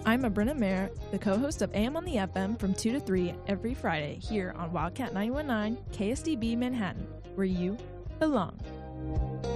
I'm Abrinna Mayer, the co-host of AM on the FM from 2 to 3 every Friday here on Wildcat 919 KSDB Manhattan, where you belong.